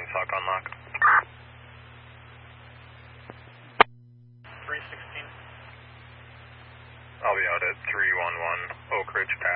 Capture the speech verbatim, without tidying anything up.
Wings Hawk on lock. three sixteen. I'll be out at three one one Oak Ridge Pass.